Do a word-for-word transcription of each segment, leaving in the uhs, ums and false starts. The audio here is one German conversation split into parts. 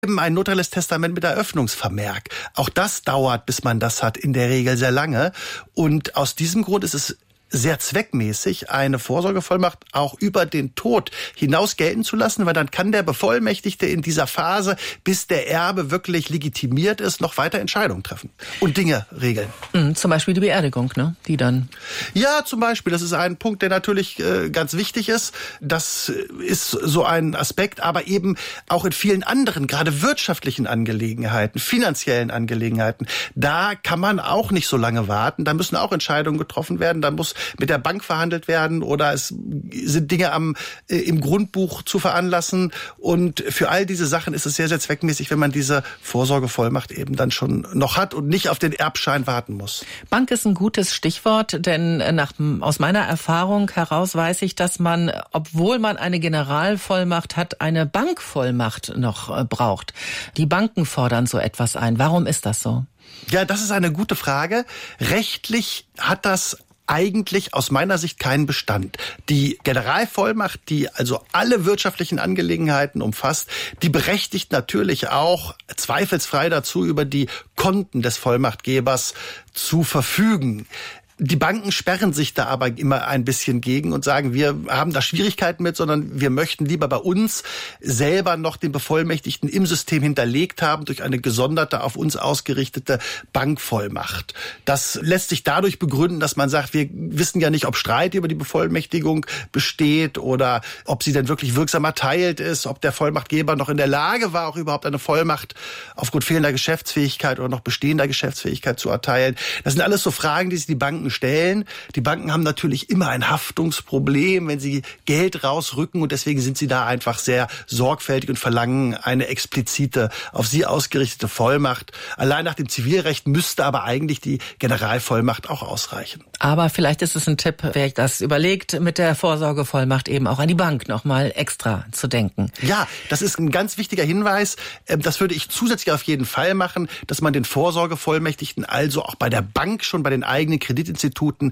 Ein notarielles Testament mit Eröffnungsvermerk. Auch das dauert, bis man das hat, in der Regel sehr lange. Und aus diesem Grund ist es sehr zweckmäßig, eine Vorsorgevollmacht auch über den Tod hinaus gelten zu lassen, weil dann kann der Bevollmächtigte in dieser Phase, bis der Erbe wirklich legitimiert ist, noch weiter Entscheidungen treffen und Dinge regeln. Mhm, zum Beispiel die Beerdigung, ne? Die dann... Ja, zum Beispiel. Das ist ein Punkt, der natürlich äh, ganz wichtig ist. Das ist so ein Aspekt, aber eben auch in vielen anderen, gerade wirtschaftlichen Angelegenheiten, finanziellen Angelegenheiten, da kann man auch nicht so lange warten. Da müssen auch Entscheidungen getroffen werden. Da muss mit der Bank verhandelt werden oder es sind Dinge am äh, im Grundbuch zu veranlassen. Und für all diese Sachen ist es sehr, sehr zweckmäßig, wenn man diese Vorsorgevollmacht eben dann schon noch hat und nicht auf den Erbschein warten muss. Bank ist ein gutes Stichwort, denn nach, aus meiner Erfahrung heraus weiß ich, dass man, obwohl man eine Generalvollmacht hat, eine Bankvollmacht noch äh, braucht. Die Banken fordern so etwas ein. Warum ist das so? Ja, das ist eine gute Frage. Rechtlich hat das eigentlich aus meiner Sicht keinen Bestand. Die Generalvollmacht, die also alle wirtschaftlichen Angelegenheiten umfasst, die berechtigt natürlich auch zweifelsfrei dazu, über die Konten des Vollmachtgebers zu verfügen. Die Banken sperren sich da aber immer ein bisschen gegen und sagen, wir haben da Schwierigkeiten mit, sondern wir möchten lieber bei uns selber noch den Bevollmächtigten im System hinterlegt haben durch eine gesonderte, auf uns ausgerichtete Bankvollmacht. Das lässt sich dadurch begründen, dass man sagt, wir wissen ja nicht, ob Streit über die Bevollmächtigung besteht oder ob sie denn wirklich wirksam erteilt ist, ob der Vollmachtgeber noch in der Lage war, auch überhaupt eine Vollmacht aufgrund fehlender Geschäftsfähigkeit oder noch bestehender Geschäftsfähigkeit zu erteilen. Das sind alles so Fragen, die sich die Banken stellen. Die Banken haben natürlich immer ein Haftungsproblem, wenn sie Geld rausrücken und deswegen sind sie da einfach sehr sorgfältig und verlangen eine explizite, auf sie ausgerichtete Vollmacht. Allein nach dem Zivilrecht müsste aber eigentlich die Generalvollmacht auch ausreichen. Aber vielleicht ist es ein Tipp, wer das überlegt, mit der Vorsorgevollmacht eben auch an die Bank nochmal extra zu denken. Ja, das ist ein ganz wichtiger Hinweis. Das würde ich zusätzlich auf jeden Fall machen, dass man den Vorsorgevollmächtigten also auch bei der Bank schon bei den eigenen Kreditinstituten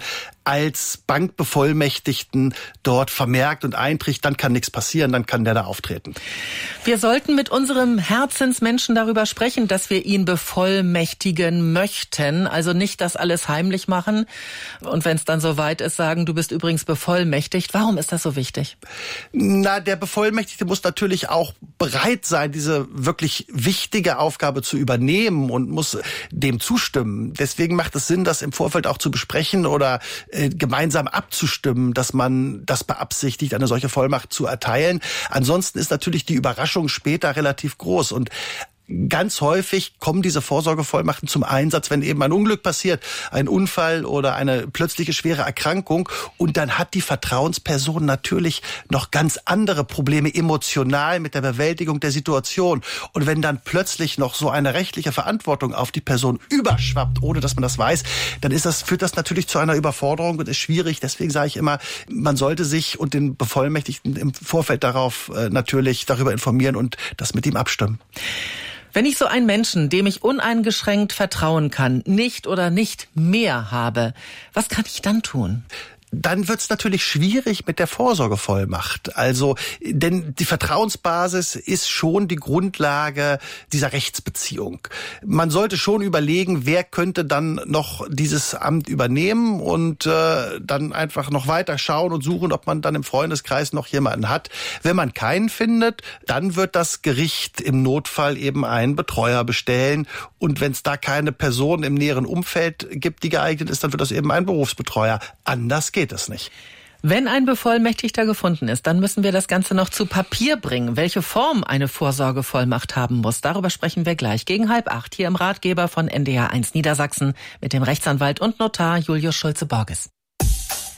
als Bankbevollmächtigten dort vermerkt und einträgt, dann kann nichts passieren, dann kann der da auftreten. Wir sollten mit unserem Herzensmenschen darüber sprechen, dass wir ihn bevollmächtigen möchten, also nicht das alles heimlich machen und wenn es dann soweit ist, sagen, du bist übrigens bevollmächtigt. Warum ist das so wichtig? Na, der Bevollmächtigte muss natürlich auch bereit sein, diese wirklich wichtige Aufgabe zu übernehmen und muss dem zustimmen. Deswegen macht es Sinn, das im Vorfeld auch zu besprechen oder äh, gemeinsam abzustimmen, dass man das beabsichtigt, eine solche Vollmacht zu erteilen. Ansonsten ist natürlich die Überraschung später relativ groß und ganz häufig kommen diese Vorsorgevollmachten zum Einsatz, wenn eben ein Unglück passiert, ein Unfall oder eine plötzliche schwere Erkrankung. Und dann hat die Vertrauensperson natürlich noch ganz andere Probleme emotional mit der Bewältigung der Situation. Und wenn dann plötzlich noch so eine rechtliche Verantwortung auf die Person überschwappt, ohne dass man das weiß, dann ist das, führt das natürlich zu einer Überforderung und ist schwierig. Deswegen sage ich immer, man sollte sich und den Bevollmächtigten im Vorfeld darauf äh, natürlich darüber informieren und das mit ihm abstimmen. Wenn ich so einen Menschen, dem ich uneingeschränkt vertrauen kann, nicht oder nicht mehr habe, was kann ich dann tun? Dann wird's natürlich schwierig mit der Vorsorgevollmacht. Also, denn die Vertrauensbasis ist schon die Grundlage dieser Rechtsbeziehung. Man sollte schon überlegen, wer könnte dann noch dieses Amt übernehmen und äh, dann einfach noch weiter schauen und suchen, ob man dann im Freundeskreis noch jemanden hat. Wenn man keinen findet, dann wird das Gericht im Notfall eben einen Betreuer bestellen. Und wenn es da keine Person im näheren Umfeld gibt, die geeignet ist, dann wird das eben ein Berufsbetreuer. Anders geht es nicht. Wenn ein Bevollmächtigter gefunden ist, dann müssen wir das Ganze noch zu Papier bringen. Welche Form eine Vorsorgevollmacht haben muss, darüber sprechen wir gleich gegen halb acht hier im Ratgeber von N D R eins Niedersachsen mit dem Rechtsanwalt und Notar Julius Schulze-Borges.